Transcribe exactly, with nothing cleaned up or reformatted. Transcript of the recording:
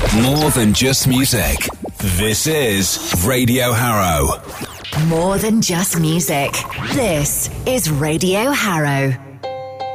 More than just music. This is Radio Harrow. More than just music. This is Radio Harrow.